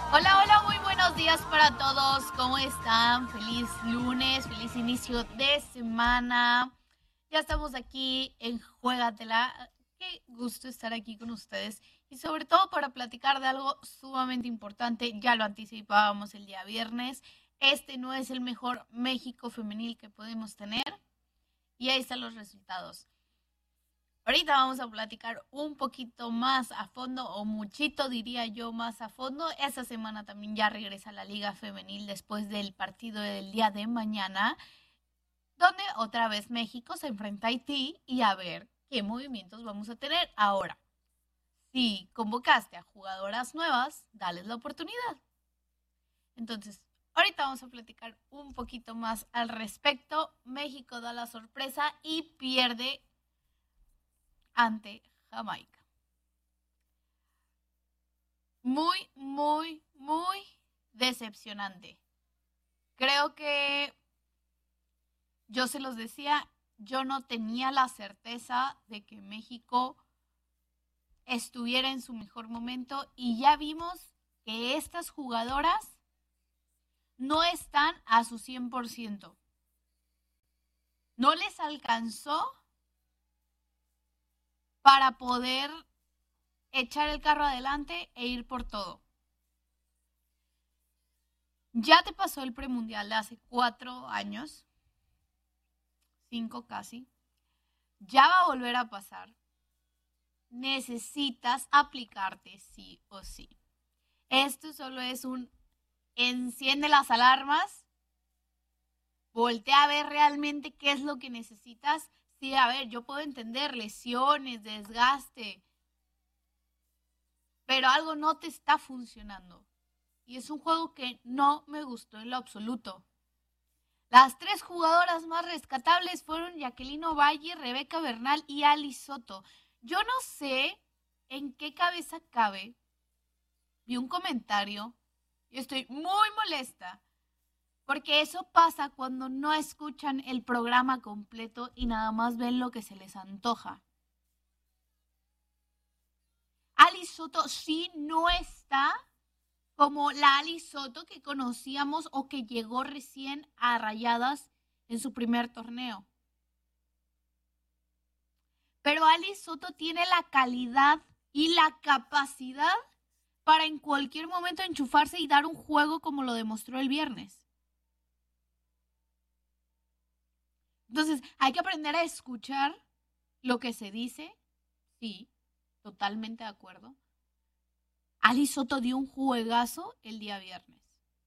Hola, hola, muy buenos días para todos. ¿Cómo están? Feliz lunes, feliz inicio de semana. Ya estamos aquí en Juégatela. Qué gusto estar aquí con ustedes y sobre todo para platicar de algo sumamente importante. Ya lo anticipábamos el día viernes. Este no es el mejor México femenil que podemos tener y ahí están los resultados. Ahorita vamos a platicar un poquito más a fondo, o muchito diría yo más a fondo. Esta semana también ya regresa la Liga Femenil después del partido del día de mañana, donde otra vez México se enfrenta a Haití y a ver qué movimientos vamos a tener ahora. Si convocaste a jugadoras nuevas, dales la oportunidad. Entonces, ahorita vamos a platicar un poquito más al respecto. México da la sorpresa y pierde ante Jamaica. Muy, muy, muy decepcionante. Creo que yo se los decía, yo no tenía la certeza de que México estuviera en su mejor momento y ya vimos que estas jugadoras no están a su 100%. No les alcanzó para poder echar el carro adelante e ir por todo. Ya te pasó el premundial de hace 4 años, 5 casi. Ya va a volver a pasar. Necesitas aplicarte sí o sí. Esto solo es un enciende las alarmas, voltea a ver realmente qué es lo que necesitas. Sí, a ver, yo puedo entender lesiones, desgaste, pero algo no te está funcionando. Y es un juego que no me gustó en lo absoluto. Las 3 jugadoras más rescatables fueron Jacqueline Ovalle, Rebeca Bernal y Ali Soto. Yo no sé en qué cabeza cabe. Vi un comentario y estoy muy molesta porque eso pasa cuando no escuchan el programa completo y nada más ven lo que se les antoja. Ali Soto sí no está como la Ali Soto que conocíamos o que llegó recién a Rayadas en su primer torneo. Pero Ali Soto tiene la calidad y la capacidad para en cualquier momento enchufarse y dar un juego como lo demostró el viernes. Entonces, hay que aprender a escuchar lo que se dice. Sí, totalmente de acuerdo. Ali Soto dio un juegazo el día viernes.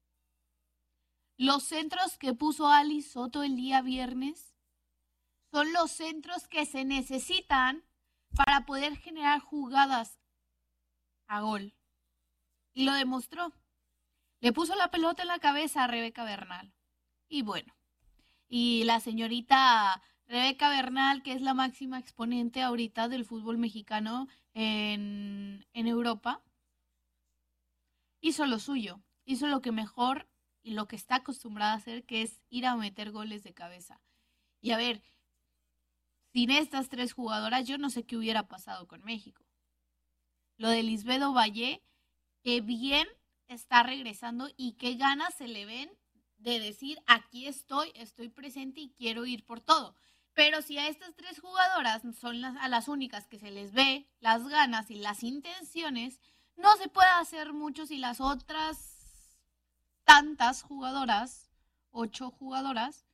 Los centros que puso Ali Soto el día viernes son los centros que se necesitan para poder generar jugadas a gol. Y lo demostró. Le puso la pelota en la cabeza a Rebeca Bernal. Y bueno, y la señorita Rebeca Bernal, que es la máxima exponente ahorita del fútbol mexicano en Europa, hizo lo suyo, hizo lo que mejor y lo que está acostumbrada a hacer, que es ir a meter goles de cabeza. Y a ver, sin estas 3 jugadoras, yo no sé qué hubiera pasado con México. Lo de Lisbeth Valle, que bien está regresando y qué ganas se le ven de decir, aquí estoy presente y quiero ir por todo. Pero si a estas 3 jugadoras son a las únicas que se les ve las ganas y las intenciones, no se puede hacer mucho si las otras tantas jugadoras, 8 jugadoras,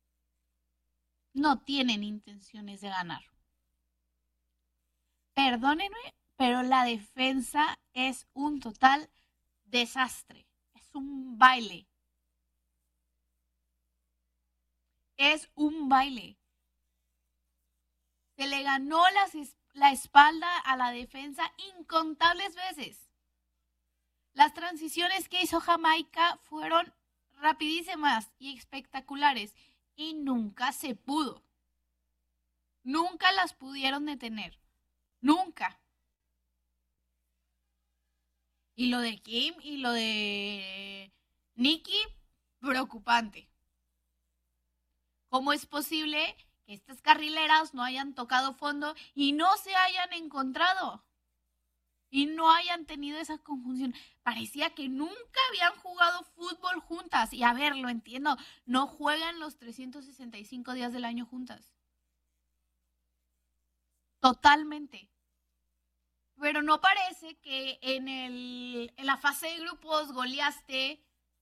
no tienen intenciones de ganar. Perdónenme, pero la defensa es un total desastre. Es un baile. Es un baile. Se le ganó la espalda a la defensa incontables veces. Las transiciones que hizo Jamaica fueron rapidísimas y espectaculares y nunca se pudo. Nunca las pudieron detener. Nunca. Y lo de Kim y lo de Nikki, preocupante. ¿Cómo es posible que estas carrileras no hayan tocado fondo y no se hayan encontrado? y no hayan tenido esa conjunción. Parecía que nunca habían jugado fútbol juntas. Y a ver, lo entiendo, no juegan los 365 días del año juntas. Totalmente. Pero no parece que en la fase de grupos goleaste,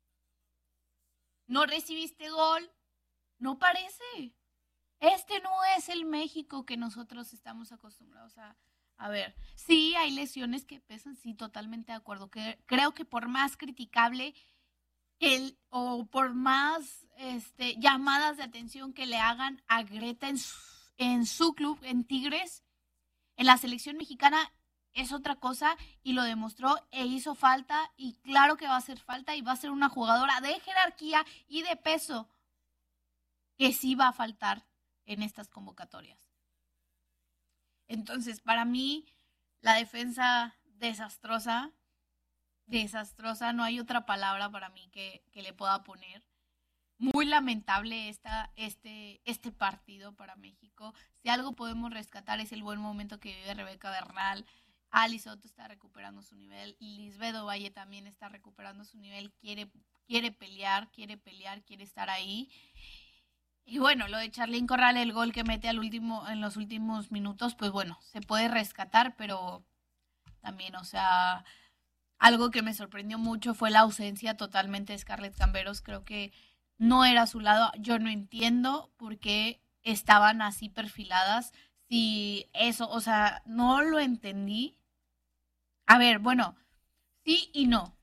no recibiste gol. No parece. Este no es el México que nosotros estamos acostumbrados a ver. Sí, hay lesiones que pesan, sí, totalmente de acuerdo. Creo que por más criticable o por más llamadas de atención que le hagan a Greta en su club, en Tigres, en la selección mexicana es otra cosa y lo demostró e hizo falta y claro que va a hacer falta y va a ser una jugadora de jerarquía y de peso que sí va a faltar en estas convocatorias. Entonces, para mí, la defensa desastrosa, desastrosa, no hay otra palabra para mí que le pueda poner. Muy lamentable este partido para México. Si algo podemos rescatar es el buen momento que vive Rebeca Bernal. Ali Soto está recuperando su nivel. Lisbeth Ovalle también está recuperando su nivel. Quiere pelear, quiere estar ahí. Y bueno, lo de Charlín Corral, el gol que mete en los últimos minutos, pues bueno, se puede rescatar, pero también, o sea, algo que me sorprendió mucho fue la ausencia totalmente de Scarlett Camberos. Creo que no era a su lado. Yo no entiendo por qué estaban así perfiladas. Si eso, o sea, no lo entendí. A ver, bueno, sí y no.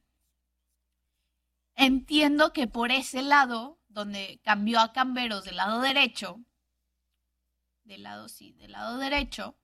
Entiendo que por ese lado, donde cambió a Camberos del lado derecho, del lado derecho,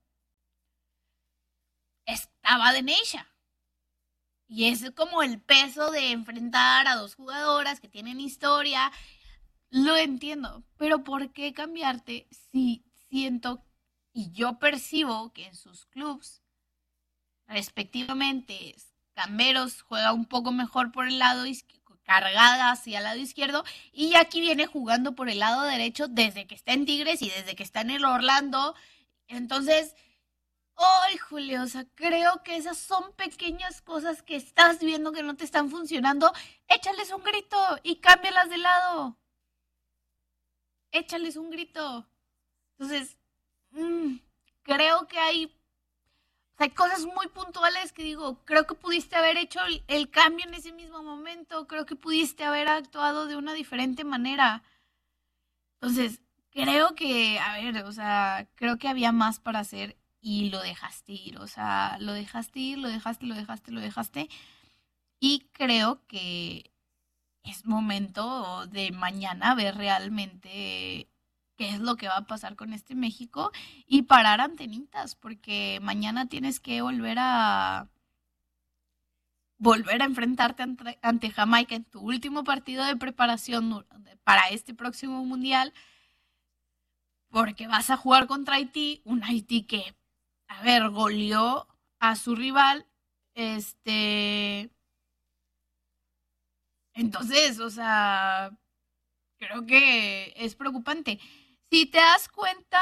estaba Deneisha. Y es como el peso de enfrentar a dos jugadoras que tienen historia. Lo entiendo, pero ¿por qué cambiarte si siento y yo percibo que en sus clubs, respectivamente, Camberos juega un poco mejor por el lado cargada hacia el lado izquierdo y aquí viene jugando por el lado derecho desde que está en Tigres y desde que está en el Orlando? Entonces, ay, Julio, o sea, creo que esas son pequeñas cosas que estás viendo que no te están funcionando. Échales un grito y cámbialas de lado. Échales un grito. Entonces, creo que hay cosas muy puntuales que digo, creo que pudiste haber hecho el cambio en ese mismo momento, creo que pudiste haber actuado de una diferente manera. Entonces, creo que, a ver, o sea, creo que había más para hacer y lo dejaste ir, o sea, lo dejaste ir, lo dejaste. Y creo que es momento de mañana ver realmente qué es lo que va a pasar con este México y parar antenitas, porque mañana tienes que volver a enfrentarte ante Jamaica en tu último partido de preparación para este próximo mundial, porque vas a jugar contra Haití, un Haití que, a ver, goleó a su rival, entonces, o sea, creo que es preocupante. Si te das cuenta,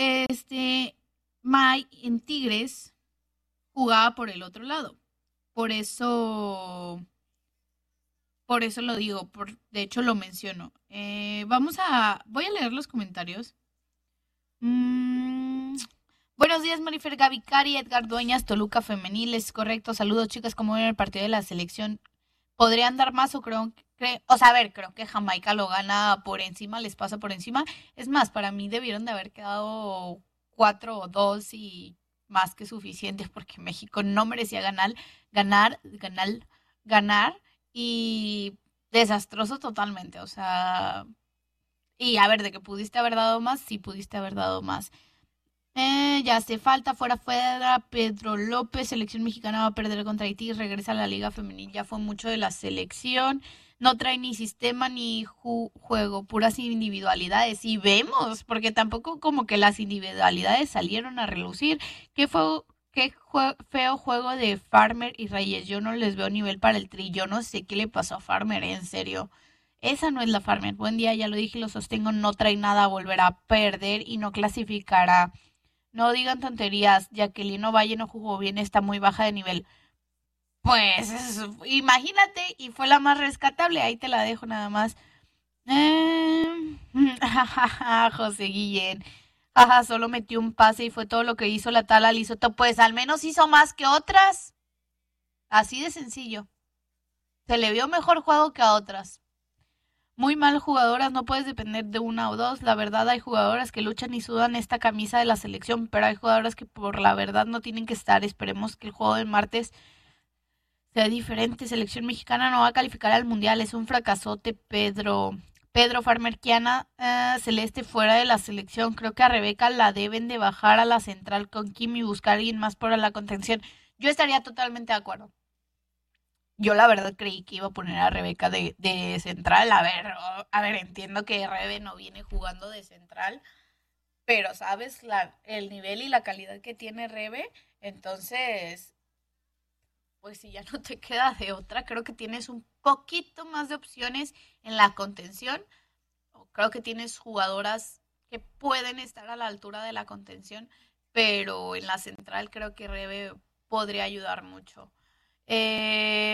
Mai en Tigres jugaba por el otro lado. Por eso, por eso lo digo, de hecho lo menciono. Voy a leer los comentarios. Mm, buenos días, Marifer, Gaby Cari, Edgar Dueñas, Toluca Femenil, es correcto. Saludos, chicas, ¿cómo ven el partido de la selección? ¿Podrían dar más o o sea, a ver, creo que Jamaica lo gana por encima, les pasa por encima? Es más, para mí debieron de haber quedado 4-2 y más que suficientes porque México no merecía ganar, ganar, ganar y desastroso totalmente, o sea, y a ver, de que pudiste haber dado más, sí pudiste haber dado más. Ya hace falta, fuera, Pedro López, selección mexicana va a perder contra Haití, regresa a la liga femenil, ya fue mucho de la selección, no trae ni sistema ni juego, puras individualidades, y vemos, porque tampoco como que las individualidades salieron a relucir, feo juego de Farmer y Reyes, yo no les veo nivel para el tri, yo no sé qué le pasó a Farmer, en serio. Esa no es la Farmer. Buen día, ya lo dije y lo sostengo, no trae nada a volver a perder y no clasificará. No digan tonterías, Jacqueline Ovalle no jugó bien, está muy baja de nivel. Pues imagínate, y fue la más rescatable, ahí te la dejo nada más. Eh, José Guillén. Ajá, solo metió un pase y fue todo lo que hizo la tal Alisoto. Pues al menos hizo más que otras. Así de sencillo. Se le vio mejor juego que a otras. Muy mal jugadoras, no puedes depender de una o dos. La verdad, hay jugadoras que luchan y sudan esta camisa de la selección, pero hay jugadoras que por la verdad no tienen que estar. Esperemos que el juego del martes sea diferente. Selección mexicana no va a calificar al mundial. Es un fracasote, Pedro. Pedro Farmerquiana, Celeste fuera de la selección. Creo que a Rebeca la deben de bajar a la central con Kim y buscar a alguien más para la contención. Yo estaría totalmente de acuerdo. Yo la verdad creí que iba a poner a Rebeca de central. A ver, entiendo que Rebe no viene jugando de central, pero sabes el nivel y la calidad que tiene Rebe, entonces, pues si ya no te queda de otra, creo que tienes un poquito más de opciones en la contención. Creo que tienes jugadoras que pueden estar a la altura de la contención, pero en la central creo que Rebe podría ayudar mucho. Eh,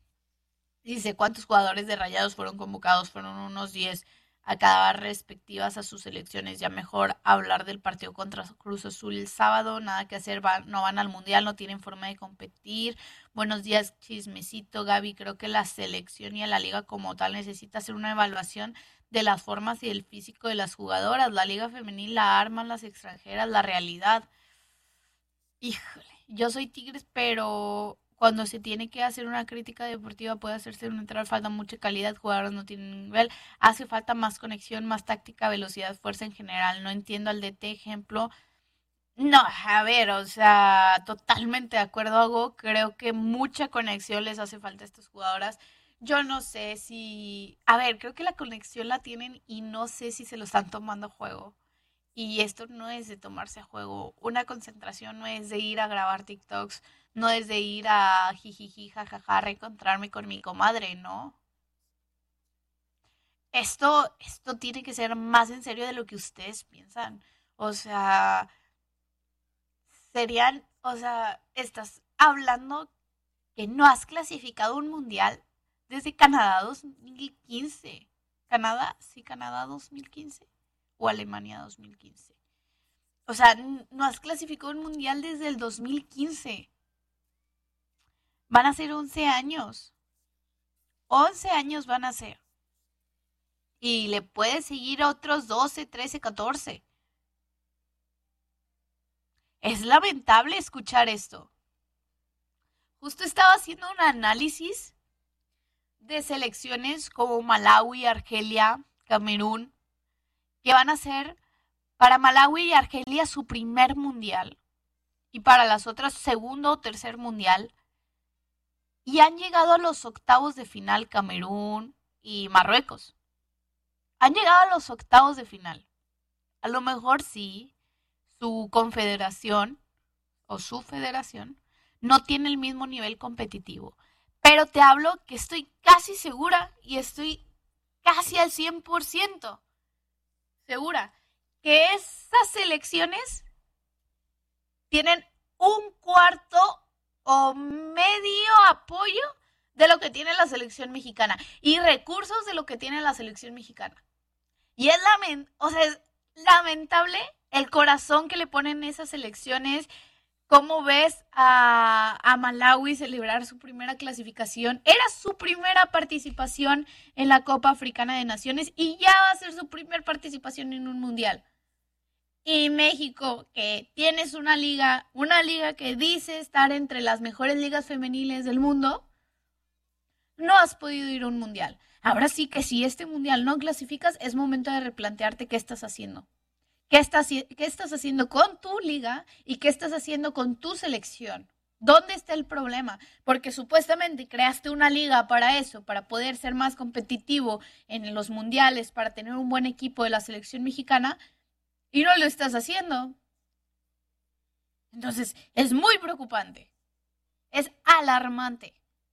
Dice, ¿cuántos jugadores de Rayados fueron convocados? Fueron unos 10 a cada respectivas a sus selecciones. Ya mejor hablar del partido contra Cruz Azul el sábado. Nada que hacer, no van al Mundial, no tienen forma de competir. Buenos días, chismecito, Gaby. Creo que la selección y la liga como tal necesita hacer una evaluación de las formas y del físico de las jugadoras. La liga femenil la arman las extranjeras, la realidad. Híjole, yo soy Tigres, pero cuando se tiene que hacer una crítica deportiva puede hacerse neutral, falta mucha calidad, jugadores no tienen nivel, hace falta más conexión, más táctica, velocidad, fuerza en general. No entiendo al DT, ejemplo. No, a ver, o sea, totalmente de acuerdo, Hugo. Creo que mucha conexión les hace falta a estas jugadoras. Yo no sé si, a ver, creo que la conexión la tienen y no sé si se lo están tomando a juego. Y esto no es de tomarse a juego. Una concentración no es de ir a grabar TikToks, no es de ir a jijiji, jajaja, reencontrarme con mi comadre, ¿no? Esto tiene que ser más en serio de lo que ustedes piensan. O sea, estás hablando que no has clasificado un mundial desde Canadá 2015. Canadá, sí, Canadá 2015 o Alemania 2015. O sea, no has clasificado un mundial desde el 2015. Van a ser 11 años. 11 años van a ser. Y le puedes seguir a otros 12, 13, 14. Es lamentable escuchar esto. Justo estaba haciendo un análisis de selecciones como Malawi, Argelia, Camerún, que van a ser para Malawi y Argelia su primer mundial y para las otras segundo o tercer mundial. Y han llegado a los octavos de final Camerún y Marruecos. Han llegado a los octavos de final. A lo mejor sí, su confederación o su federación no tiene el mismo nivel competitivo. Pero te hablo que estoy casi segura y estoy casi al 100% segura que esas selecciones tienen un cuarto o medio apoyo de lo que tiene la selección mexicana y recursos de lo que tiene la selección mexicana. Y es lamentable el corazón que le ponen esas selecciones. ¿Cómo ves a Malawi celebrar su primera clasificación? Era su primera participación en la Copa Africana de Naciones y ya va a ser su primera participación en un mundial. Y México, que tienes una liga que dice estar entre las mejores ligas femeniles del mundo, no has podido ir a un mundial. Ahora sí que si este mundial no clasificas, es momento de replantearte qué estás haciendo. ¿Qué estás haciendo con tu liga y qué estás haciendo con tu selección? ¿Dónde está el problema? Porque supuestamente creaste una liga para eso, para poder ser más competitivo en los mundiales, para tener un buen equipo de la selección mexicana, y no lo estás haciendo. Entonces, es muy preocupante. Es alarmante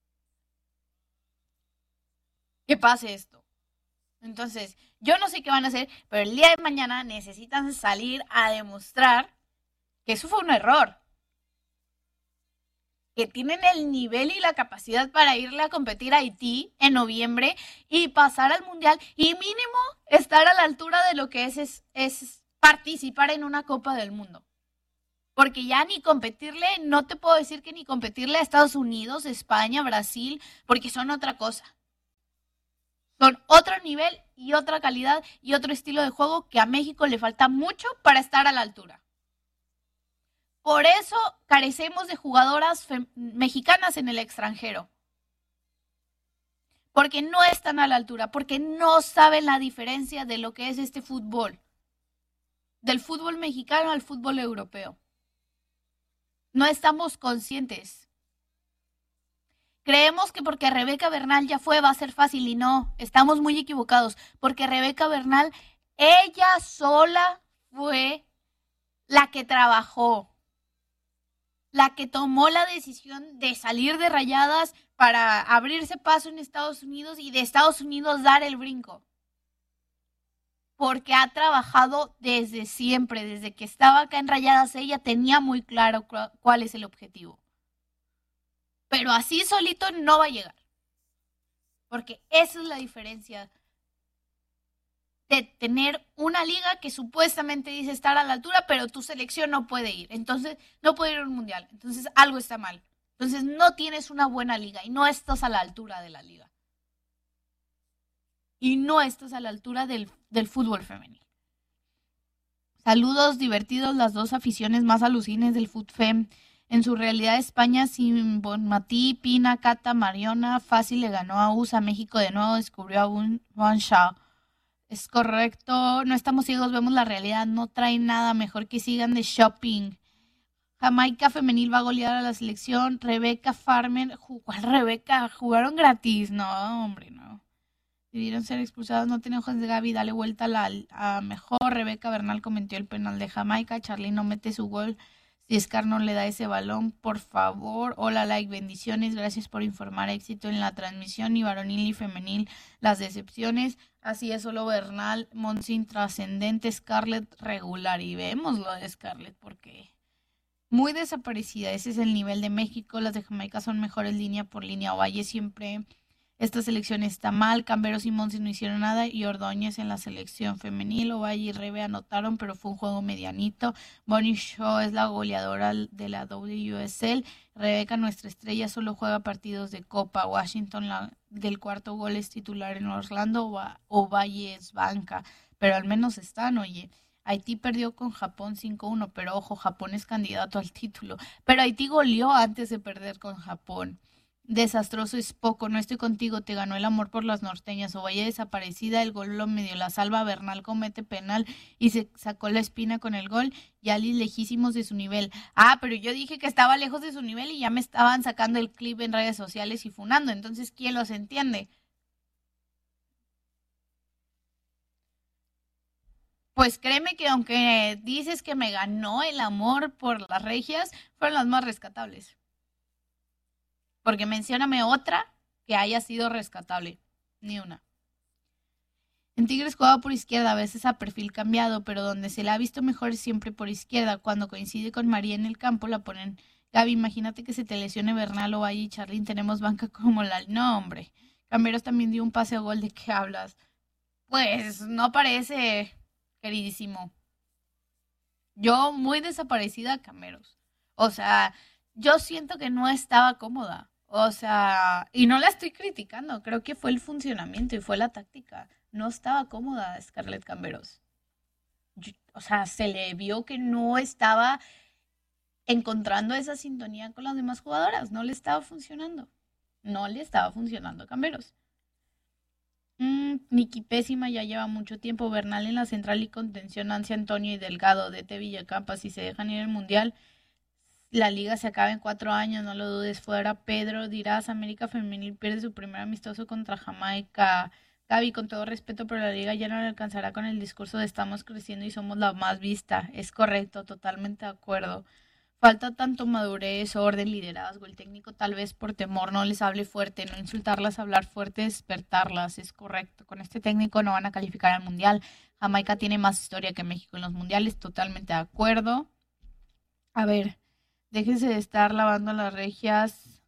que pase esto. Entonces, yo no sé qué van a hacer, pero el día de mañana necesitan salir a demostrar que eso fue un error, que tienen el nivel y la capacidad para irle a competir a Haití en noviembre y pasar al Mundial y mínimo estar a la altura de lo que es participar en una Copa del Mundo. Porque ya ni competirle, no te puedo decir que ni competirle a Estados Unidos, España, Brasil, porque son otra cosa. Son otro nivel y otra calidad y otro estilo de juego que a México le falta mucho para estar a la altura. Por eso carecemos de jugadoras mexicanas en el extranjero. Porque no están a la altura, porque no saben la diferencia de lo que es este fútbol. Del fútbol mexicano al fútbol europeo. No estamos conscientes. Creemos que porque Rebeca Bernal ya fue va a ser fácil y no, estamos muy equivocados, porque Rebeca Bernal, ella sola fue la que trabajó, la que tomó la decisión de salir de Rayadas para abrirse paso en Estados Unidos y de Estados Unidos dar el brinco. Porque ha trabajado desde siempre, desde que estaba acá en Rayadas, ella tenía muy claro cuál es el objetivo. Pero así solito no va a llegar. Porque esa es la diferencia de tener una liga que supuestamente dice estar a la altura, pero tu selección no puede ir. Entonces, no puede ir a un mundial. Entonces, algo está mal. Entonces, no tienes una buena liga y no estás a la altura de la liga. Y no estás a la altura del fútbol femenil. Saludos divertidos, las dos aficiones más alucines del FUTFEM. En su realidad España sin Bonmatí, Pina, Cata, Mariona, fácil le ganó a USA. México de nuevo descubrió a Wan Shao. Es correcto, no estamos ciegos, vemos la realidad, no trae nada, mejor que sigan de shopping. Jamaica femenil va a golear a la selección. Rebeca Farmer, ¿cuál Rebeca? Jugaron gratis, no, hombre, no. Debieron ser expulsados, no tiene ojos de Gaby, dale vuelta a mejor. Rebeca Bernal cometió el penal de Jamaica, Charly no mete su gol. Si Scar no le da ese balón, por favor. Hola, like, bendiciones, gracias por informar, éxito en la transmisión, y varonil y femenil, las decepciones. Así es, solo Bernal, Monsin trascendente, Scarlett regular. Y vemos lo de Scarlett porque muy desaparecida. Ese es el nivel de México, las de Jamaica son mejores línea por línea. Ovalle siempre... Esta selección está mal, Camberos y Monsi no hicieron nada y Ordóñez en la selección femenil. Ovalle y Rebe anotaron, pero fue un juego medianito. Bonnie Shaw es la goleadora de la WSL. Rebeca, nuestra estrella, solo juega partidos de Copa. Washington, del cuarto gol, es titular en Orlando. Ovalle es banca, pero al menos están, oye. Haití perdió con Japón 5-1, pero ojo, Japón es candidato al título. Pero Haití goleó antes de perder con Japón. Desastroso es poco, no estoy contigo, te ganó el amor por las norteñas. Ovalle desaparecida, el gol lo medio la salva, Bernal comete penal y se sacó la espina con el gol, y Ali lejísimos de su nivel. Ah, pero yo dije que estaba lejos de su nivel y ya me estaban sacando el clip en redes sociales y funando, entonces ¿quién los entiende? Pues créeme que aunque dices que me ganó el amor por las regias, fueron las más rescatables. Porque mencióname otra que haya sido rescatable. Ni una. En Tigres jugaba por izquierda, a veces a perfil cambiado, pero donde se la ha visto mejor es siempre por izquierda. Cuando coincide con María en el campo, la ponen. Gaby, imagínate que se te lesione Bernal, Ovalle y Charlín. Tenemos banca como la... No, hombre. Camberos también dio un pase a gol. ¿De qué hablas? Pues no parece, queridísimo. Yo muy desaparecida, Cameros. O sea, yo siento que no estaba cómoda. O sea, y no la estoy criticando, creo que fue el funcionamiento y fue la táctica. No estaba cómoda Scarlett Camberos. O sea, se le vio que no estaba encontrando esa sintonía con las demás jugadoras. No le estaba funcionando. No le estaba funcionando a Camberos. Niki pésima, ya lleva mucho tiempo. Bernal en la central y contención, Nancy Antonio y Delgado, DT Villacampa. Si se dejan ir al mundial, la liga se acaba en 4 años, no lo dudes. Fuera Pedro, dirás, América Femenil pierde su primer amistoso contra Jamaica. Gaby, con todo respeto, pero la liga ya no le alcanzará con el discurso de estamos creciendo y somos la más vista. Es correcto, totalmente de acuerdo. Falta tanto madurez, orden, liderazgo. El técnico tal vez por temor no les hable fuerte, no insultarlas, hablar fuerte, despertarlas. Es correcto. Con este técnico no van a calificar al mundial. Jamaica tiene más historia que México en los mundiales, totalmente de acuerdo. A ver, déjense de estar lavando las regias.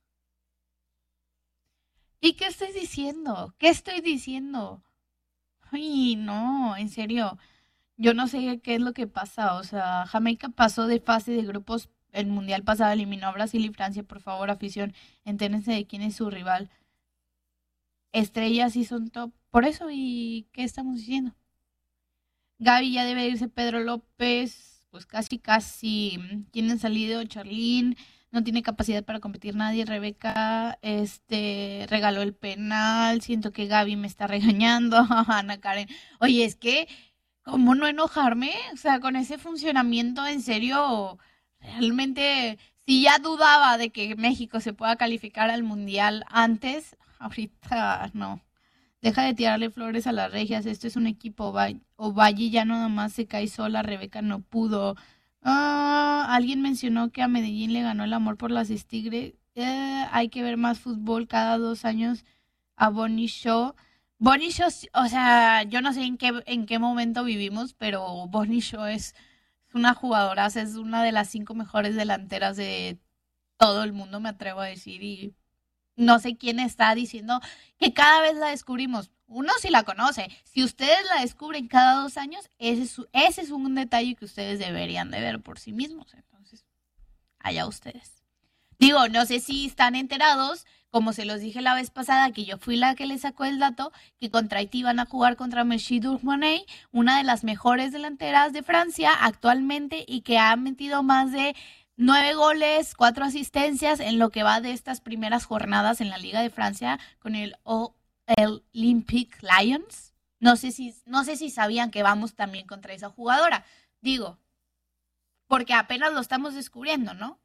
¿Y qué estoy diciendo? ¿Qué estoy diciendo? Ay, no, en serio. Yo no sé qué es lo que pasa. O sea, Jamaica pasó de fase de grupos. El mundial pasado eliminó a Brasil y Francia. Por favor, afición, entérense de quién es su rival. Estrellas y son top. Por eso, ¿y qué estamos diciendo? Gaby ya debe irse, Pedro López, pues casi, casi. Tienen salido Charlín, no tiene capacidad para competir nadie. Rebeca, regaló el penal. Siento que Gaby me está regañando. Ana Karen, oye, es que, ¿cómo no enojarme? O sea, con ese funcionamiento, en serio, realmente, si ya dudaba de que México se pueda calificar al mundial antes, ahorita no. Deja de tirarle flores a las regias. Esto es un equipo. Ovalle ya no nomás se cae sola. Rebeca no pudo. Alguien mencionó que a Medellín le ganó el amor por las Tigres. Hay que ver más fútbol cada 2 años a Bonnie Shaw. Bonnie Shaw, o sea, yo no sé en qué momento vivimos, pero Bonnie Shaw es una jugadora, es una de las 5 mejores delanteras de todo el mundo, me atrevo a decir, y no sé quién está diciendo que cada vez la descubrimos. Uno sí la conoce. Si ustedes la descubren cada 2 años, ese es un detalle que ustedes deberían de ver por sí mismos. Entonces, allá ustedes. Digo, no sé si están enterados, como se los dije la vez pasada, que yo fui la que les sacó el dato, que contra Haití van a jugar contra Mechie Durmoney, una de las mejores delanteras de Francia actualmente y que ha metido más de 9 goles, 4 asistencias en lo que va de estas primeras jornadas en la Liga de Francia con el Olympique Lyons. No sé si sabían que vamos también contra esa jugadora. Digo, porque apenas lo estamos descubriendo, ¿no?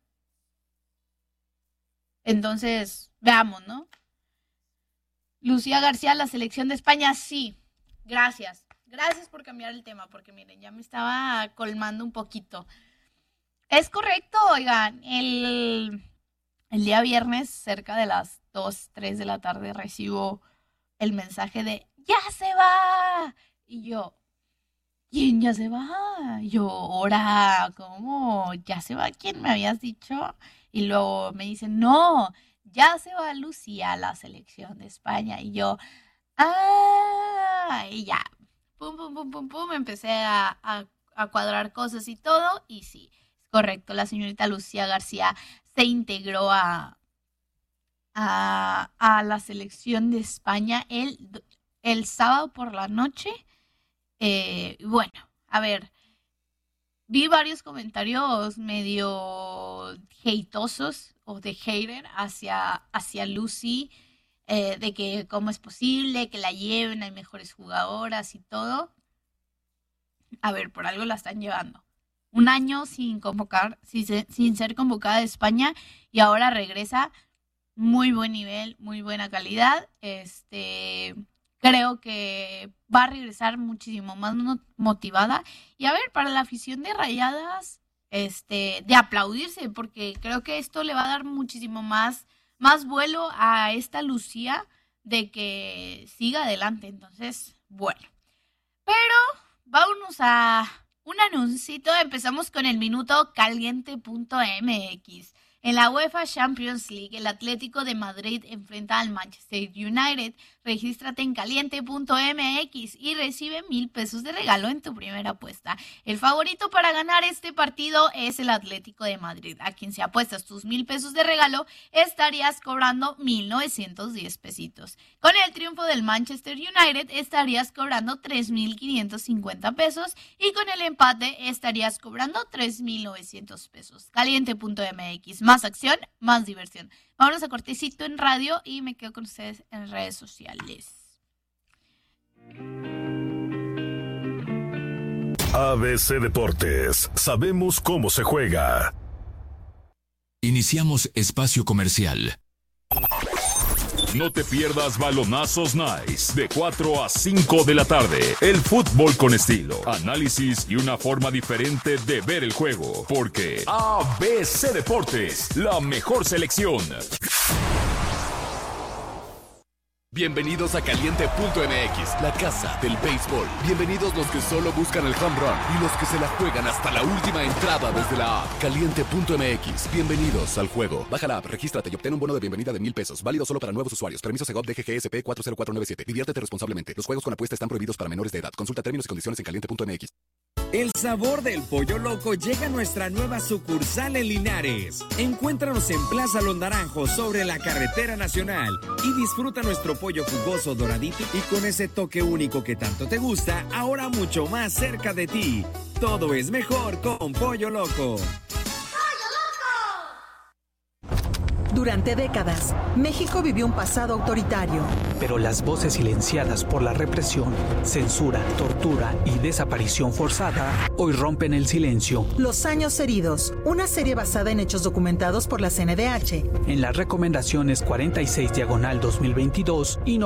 Entonces, veamos, ¿no? Lucía García, la selección de España, sí. Gracias. Gracias por cambiar el tema, porque miren, ya me estaba colmando un poquito. Es correcto, oigan, el día viernes, cerca de las 2, 3 de la tarde, recibo el mensaje de ¡ya se va! Y yo, ¿quién ya se va? Y yo, ahora, ¿cómo? ¿Ya se va? ¿Quién me habías dicho? Y luego me dicen, no, ya se va Lucía a la selección de España. Y yo, y ya, pum, pum, pum, pum, pum, empecé a cuadrar cosas y todo, y sí, es correcto, la señorita Lucía García se integró a la selección de España el sábado por la noche. Bueno, a ver, vi varios comentarios medio hateosos o de hater hacia Lucy, de que cómo es posible que la lleven, hay mejores jugadoras y todo. A ver, por algo la están llevando. Un año sin convocar, sin ser convocada de España, y ahora regresa. Muy buen nivel, muy buena calidad. Creo que va a regresar muchísimo más motivada. Y a ver, para la afición de Rayadas, de aplaudirse, porque creo que esto le va a dar muchísimo más vuelo a esta Lucía de que siga adelante. Entonces, bueno. Pero vámonos a un anuncito. Empezamos con el minuto caliente.mx. En la UEFA Champions League, el Atlético de Madrid enfrenta al Manchester United. Regístrate en caliente.mx y recibe 1,000 pesos de regalo en tu primera apuesta. El favorito para ganar este partido es el Atlético de Madrid. A quien si apuestas tus 1,000 pesos de regalo, estarías cobrando 1,910 pesitos. Con el triunfo del Manchester United, estarías cobrando 3,550 pesos y con el empate estarías cobrando 3,900 pesos. Caliente.mx. Más acción, más diversión. Vámonos a cortecito en radio y me quedo con ustedes en redes sociales. ABC Deportes. Sabemos cómo se juega. Iniciamos espacio comercial. No te pierdas Balonazos Nice de 4 a 5 de la tarde. El fútbol con estilo, análisis y una forma diferente de ver el juego. Porque ABC Deportes, la mejor selección. Bienvenidos a Caliente.mx, la casa del béisbol. Bienvenidos los que solo buscan el home run y los que se la juegan hasta la última entrada desde la app. Caliente.mx, bienvenidos al juego. Baja la app, regístrate y obtén un bono de bienvenida de $1,000. Válido solo para nuevos usuarios. Permiso Segov DGGSP 40497. Diviértete responsablemente. Los juegos con apuesta están prohibidos para menores de edad. Consulta términos y condiciones en Caliente.mx. El sabor del Pollo Loco llega a nuestra nueva sucursal en Linares. Encuéntranos en Plaza Los Naranjos sobre la Carretera Nacional y disfruta nuestro pollo jugoso, doradito y con ese toque único que tanto te gusta, ahora mucho más cerca de ti. Todo es mejor con Pollo Loco. Durante décadas, México vivió un pasado autoritario. Pero las voces silenciadas por la represión, censura, tortura y desaparición forzada hoy rompen el silencio. Los años heridos, una serie basada en hechos documentados por la CNDH. En las recomendaciones 46/2022 y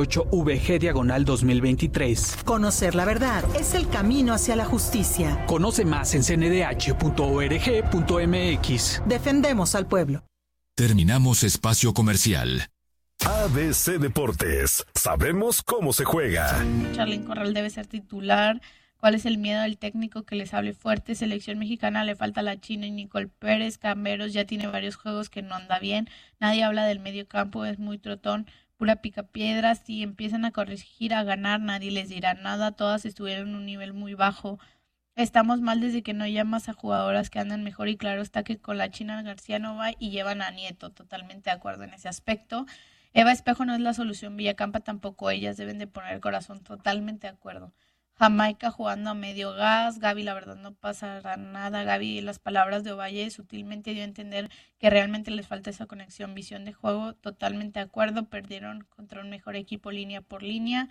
98VG/2023. Conocer la verdad es el camino hacia la justicia. Conoce más en cndh.org.mx. Defendemos al pueblo. Terminamos espacio comercial. ABC Deportes. Sabemos cómo se juega. Charlyn Corral debe ser titular. ¿Cuál es el miedo del técnico que les hable fuerte? Selección mexicana, le falta la China y Nicole Pérez. Camberos ya tiene varios juegos que no anda bien. Nadie habla del medio campo, es muy trotón, pura picapiedra. Si empiezan a corregir, a ganar, nadie les dirá nada. Todas estuvieron en un nivel muy bajo. Estamos mal desde que no llamas a jugadoras que andan mejor y claro está que con la China García no va y llevan a Nieto. Totalmente de acuerdo en ese aspecto. Eva Espejo no es la solución, Villacampa tampoco, ellas deben de poner el corazón. Totalmente de acuerdo. Jamaica jugando a medio gas. Gaby, la verdad no pasará nada. Gaby, las palabras de Ovalle sutilmente dio a entender que realmente les falta esa conexión, visión de juego. Totalmente de acuerdo. Perdieron contra un mejor equipo línea por línea.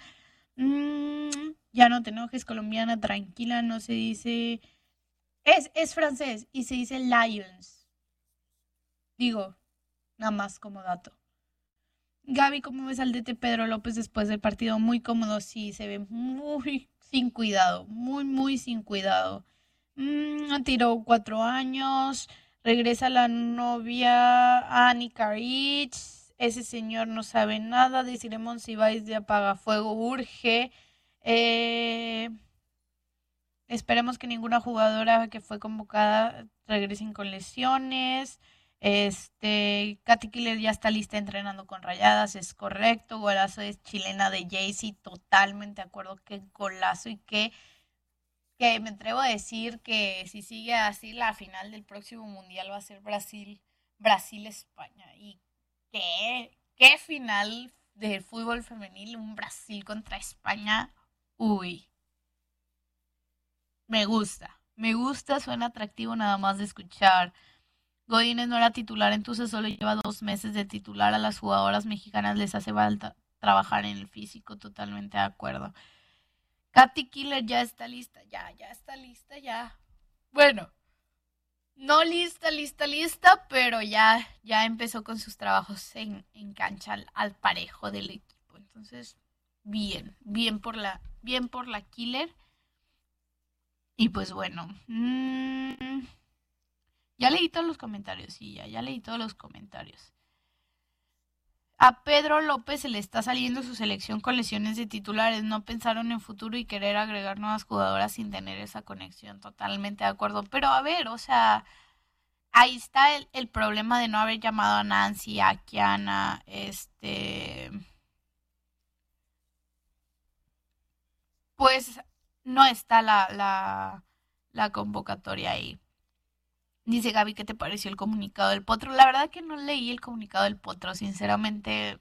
Ya no te enojes, colombiana, tranquila, no se dice... Es francés y se dice Lions. Digo, nada más como dato. Gaby, ¿cómo ves al DT Pedro López después del partido? Muy cómodo, sí, se ve muy sin cuidado, muy sin cuidado. Tiró 4 años, regresa la novia Anika Rich. Ese señor no sabe nada. Desiree Monsiváis de Apagafuego urge. Esperemos que ninguna jugadora que fue convocada regresen con lesiones. Katy Killer ya está lista entrenando con Rayadas, es correcto. Golazo es chilena de Jaycee, totalmente de acuerdo. Qué golazo y que me atrevo a decir que si sigue así, la final del próximo mundial va a ser Brasil-España. Y ¿Qué final del fútbol femenil? Un Brasil contra España. Uy. Me gusta, suena atractivo nada más de escuchar. Godínez no era titular, entonces solo lleva 2 meses de titular. A las jugadoras mexicanas les hace falta trabajar en el físico, totalmente de acuerdo. Katy Killer ya está lista, ya está lista, ya. Bueno. No lista, pero ya empezó con sus trabajos en cancha al parejo del equipo. Entonces, bien por la Killer. Y pues bueno, ya leí todos los comentarios, sí, ya leí todos los comentarios. A Pedro López se le está saliendo su selección con lesiones de titulares. No pensaron en futuro y querer agregar nuevas jugadoras sin tener esa conexión. Totalmente de acuerdo. Pero a ver, o sea, ahí está el problema de no haber llamado a Nancy, a Kiana, pues no está la convocatoria ahí. Dice Gaby, ¿qué te pareció el comunicado del Potro? La verdad que no leí el comunicado del Potro, sinceramente.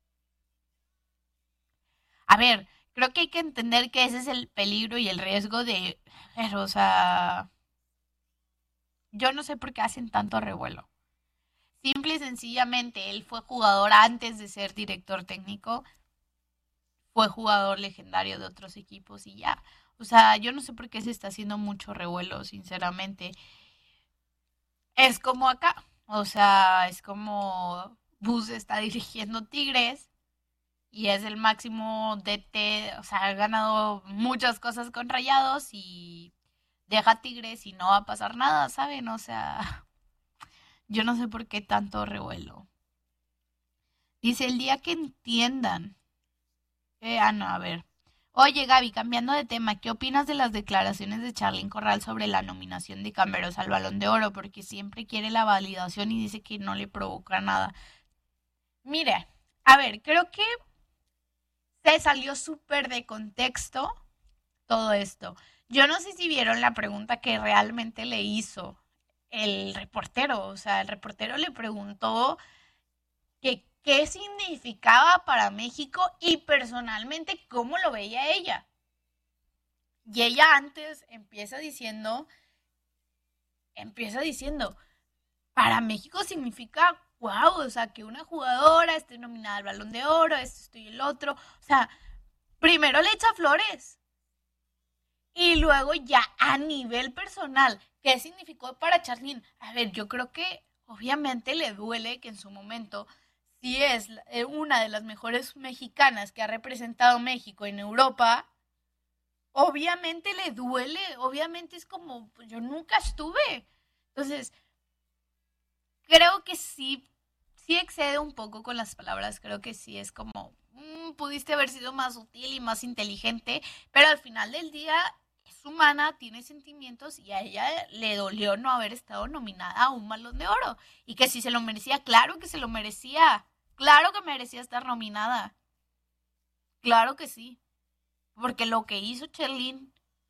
A ver, creo que hay que entender que ese es el peligro y el riesgo de... O sea, yo no sé por qué hacen tanto revuelo. Simple y sencillamente, él fue jugador antes de ser director técnico. Fue jugador legendario de otros equipos y ya. O sea, yo no sé por qué se está haciendo mucho revuelo, sinceramente. Es como acá, o sea, es como Bus está dirigiendo Tigres y es el máximo DT, o sea, ha ganado muchas cosas con Rayados y deja Tigres y no va a pasar nada, ¿saben? O sea, yo no sé por qué tanto revuelo. Dice, el día que entiendan. No, a ver. Oye, Gaby, cambiando de tema, ¿qué opinas de las declaraciones de Charlyn Corral sobre la nominación de Camberos al Balón de Oro? Porque siempre quiere la validación y dice que no le provoca nada. Mire, a ver, creo que se salió súper de contexto todo esto. Yo no sé si vieron la pregunta que realmente le hizo el reportero. O sea, el reportero le preguntó que qué significaba para México y personalmente cómo lo veía ella. Y ella antes empieza diciendo, para México significa, wow, o sea, que una jugadora esté nominada al Balón de Oro, esto y el otro. O sea, primero le echa flores. Y luego ya a nivel personal, ¿qué significó para Charlyn? A ver, yo creo que obviamente le duele que en su momento, si es una de las mejores mexicanas que ha representado México en Europa, obviamente le duele, obviamente es como, pues yo nunca estuve. Entonces, creo que sí excede un poco con las palabras, creo que sí es como, pudiste haber sido más sutil y más inteligente, pero al final del día es humana, tiene sentimientos y a ella le dolió no haber estado nominada a un Balón de Oro. Y que si se lo merecía, claro que se lo merecía. Claro que merecía estar nominada. Claro que sí. Porque lo que hizo Charlyn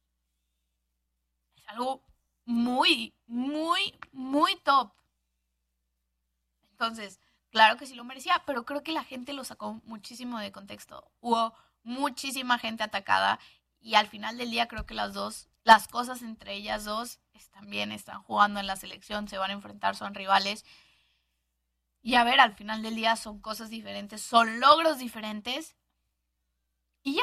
es algo muy, muy, muy top. Entonces, claro que sí lo merecía, pero creo que la gente lo sacó muchísimo de contexto. Hubo muchísima gente atacada y al final del día creo que las cosas entre ellas dos están jugando en la selección, se van a enfrentar, son rivales. Y a ver, al final del día son cosas diferentes, son logros diferentes. Y ya.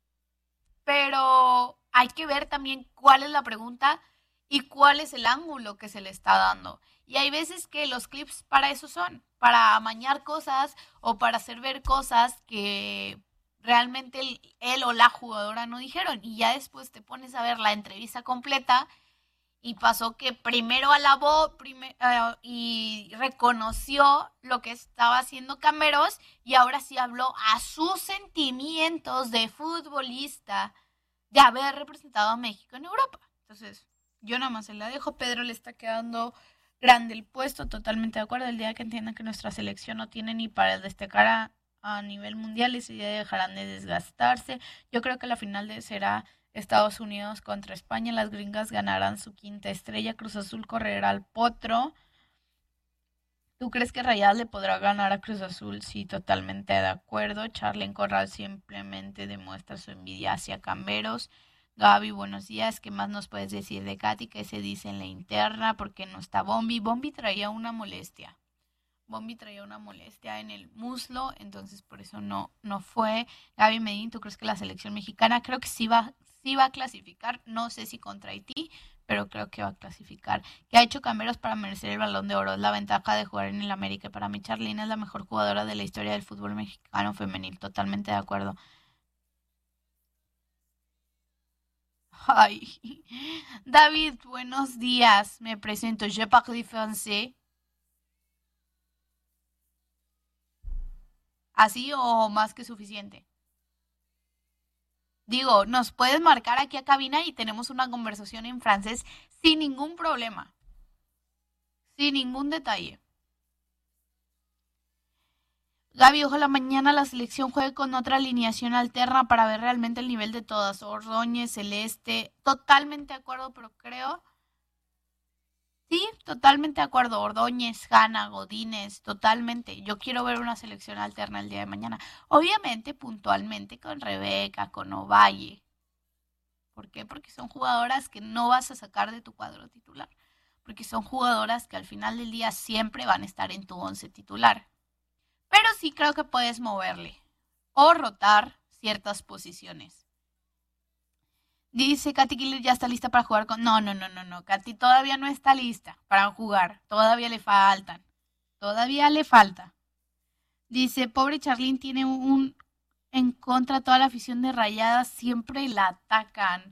Pero hay que ver también cuál es la pregunta y cuál es el ángulo que se le está dando. Y hay veces que los clips para eso son, para amañar cosas o para hacer ver cosas que realmente él o la jugadora no dijeron. Y ya después te pones a ver la entrevista completa y pasó que primero alabó y reconoció lo que estaba haciendo Camberos y ahora sí habló a sus sentimientos de futbolista de haber representado a México en Europa. Entonces, yo nada más se la dejo. Pedro le está quedando grande el puesto, totalmente de acuerdo. El día que entiendan que nuestra selección no tiene ni para destacar a nivel mundial, ese día dejarán de desgastarse. Yo creo que la final será Estados Unidos contra España. Las gringas ganarán su quinta estrella. Cruz Azul correrá al potro. ¿Tú crees que Rayadas le podrá ganar a Cruz Azul? Sí, totalmente de acuerdo. Charlyn Corral simplemente demuestra su envidia hacia Camberos. Gaby, buenos días. ¿Qué más nos puedes decir de Katy? ¿Qué se dice en la interna? ¿Por qué no está Bombi? Bombi traía una molestia. En el muslo, entonces por eso no fue. Gaby Medina, ¿tú crees que la selección mexicana? Creo que sí va a clasificar. No sé si contra Haití, pero creo que va a clasificar. ¿Qué ha hecho Camberos para merecer el Balón de Oro? Es la ventaja de jugar en el América. Para mí, Charlyn es la mejor jugadora de la historia del fútbol mexicano femenil. Totalmente de acuerdo. Ay, David, buenos días. Me presento. Je parle français. ¿Así o más que suficiente? Digo, nos puedes marcar aquí a cabina y tenemos una conversación en francés sin ningún problema. Sin ningún detalle. Gaby, ojalá mañana la selección juegue con otra alineación alterna para ver realmente el nivel de todas. Ordóñez, Celeste, totalmente de acuerdo, pero creo... Sí, totalmente de acuerdo. Ordóñez, Hanna, Godínez, totalmente. Yo quiero ver una selección alterna el día de mañana. Obviamente, puntualmente con Rebeca, con Ovalle. ¿Por qué? Porque son jugadoras que no vas a sacar de tu cuadro titular. Porque son jugadoras que al final del día siempre van a estar en tu 11 titular. Pero sí creo que puedes moverle o rotar ciertas posiciones. Dice Katy Killer ya está lista para jugar con... No. Katy todavía no está lista para jugar. Todavía le falta. Dice, pobre Charlyn tiene en contra toda la afición de Rayadas. Siempre la atacan.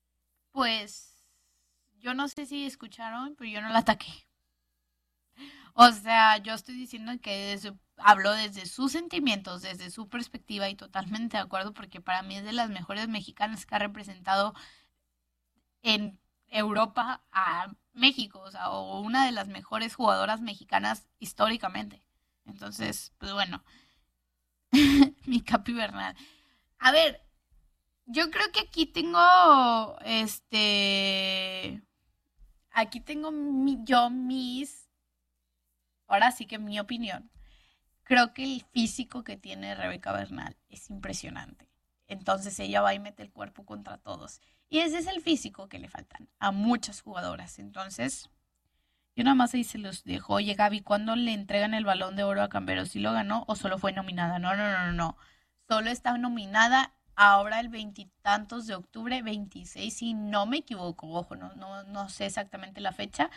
Pues, yo no sé si escucharon, pero yo no la ataqué. O sea, yo estoy diciendo que hablo desde sus sentimientos, desde su perspectiva y totalmente de acuerdo porque para mí es de las mejores mexicanas que ha representado en Europa a México, o sea, o una de las mejores jugadoras mexicanas históricamente. Entonces, pues bueno, mi Capi Bernal. A ver, yo creo que aquí tengo ahora sí que mi opinión. Creo que el físico que tiene Rebeca Bernal es impresionante. Entonces ella va y mete el cuerpo contra todos. Y ese es el físico que le faltan a muchas jugadoras. Entonces, yo nada más ahí se los dejo. Oye, Gaby, ¿cuándo le entregan el Balón de Oro a Cambero? ¿Sí lo ganó o solo fue nominada? No. Solo está nominada ahora el 20 y tantos de octubre, 26, si no me equivoco. Ojo, no sé exactamente la fecha.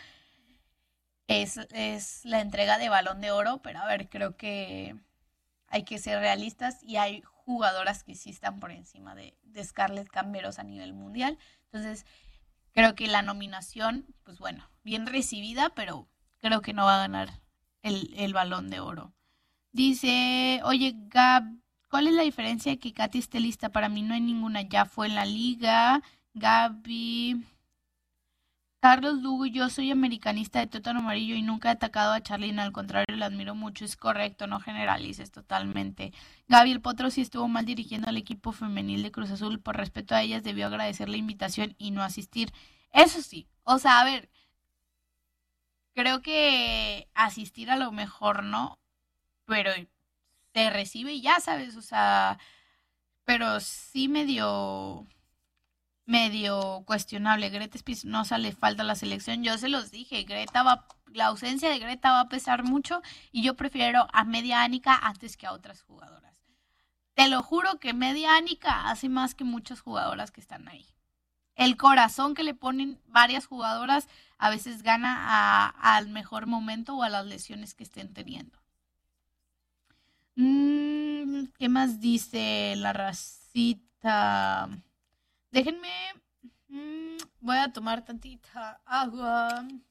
Es la entrega de Balón de Oro, pero a ver, creo que hay que ser realistas y hay jugadoras que sí están por encima de Scarlett Camberos a nivel mundial. Entonces, creo que la nominación, pues bueno, bien recibida, pero creo que no va a ganar el Balón de Oro. Dice, oye, Gab, ¿cuál es la diferencia de que Katy esté lista? Para mí no hay ninguna, ya fue en la liga. Gaby... Carlos Lugo, yo soy americanista de tuétano amarillo y nunca he atacado a Charlene, al contrario, la admiro mucho, es correcto, no generalices totalmente. Gaby, el Potro sí estuvo mal dirigiendo al equipo femenil de Cruz Azul, por respeto a ellas debió agradecer la invitación y no asistir. Eso sí, o sea, a ver, creo que asistir a lo mejor no, pero te recibe y ya sabes, o sea, pero sí medio cuestionable. Greta Espinosa le falta la selección. Yo se los dije, la ausencia de Greta va a pesar mucho y yo prefiero a Media Ánica antes que a otras jugadoras. Te lo juro que Media Ánica hace más que muchas jugadoras que están ahí. El corazón que le ponen varias jugadoras a veces gana al mejor momento o a las lesiones que estén teniendo. ¿Qué más dice la racita? Déjenme, voy a tomar tantita agua.